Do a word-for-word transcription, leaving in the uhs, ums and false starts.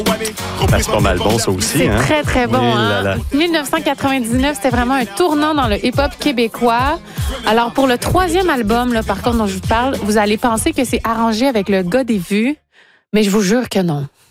Ben, c'est pas mal bon, ça aussi. C'est hein? très, très bon. Oui, Hein? là, là. dix-neuf cent quatre-vingt-dix-neuf, c'était vraiment un tournant dans le hip-hop québécois. Alors, pour le troisième album, là, par contre, dont je vous parle, vous allez penser que c'est arrangé avec le gars des vues, mais je vous jure que non.